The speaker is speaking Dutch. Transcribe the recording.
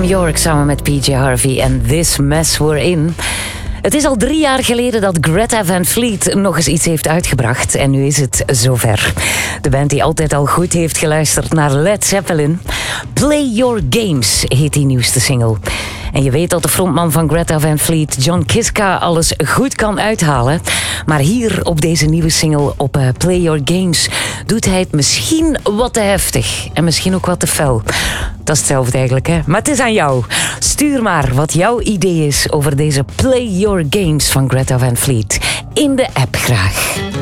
Thom Yorke samen met PJ Harvey en This Mess We're In. Het is al 3 jaar geleden dat Greta Van Fleet nog eens iets heeft uitgebracht. En nu is het zover. De band die altijd al goed heeft geluisterd naar Led Zeppelin. Play Your Games heet die nieuwste single. En je weet dat de frontman van Greta Van Fleet, John Kiska, alles goed kan uithalen. Maar hier op deze nieuwe single op Play Your Games doet hij het misschien wat te heftig. En misschien ook wat te fel. Dat is hetzelfde eigenlijk, hè? Maar het is aan jou. Stuur maar wat jouw idee is over deze Play Your Games van Greta Van Fleet. In de app graag.